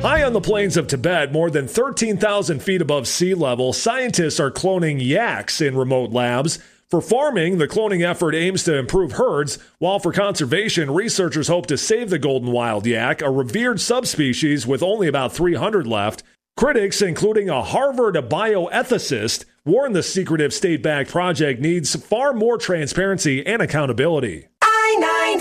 High on the plains of Tibet, more than 13,000 feet above sea level, scientists are cloning yaks in remote labs. For farming, the cloning effort aims to improve herds, while for conservation, researchers hope to save the golden wild yak, a revered subspecies with only about 300 left. Critics, including a Harvard bioethicist, warn the secretive state-backed project needs far more transparency and accountability.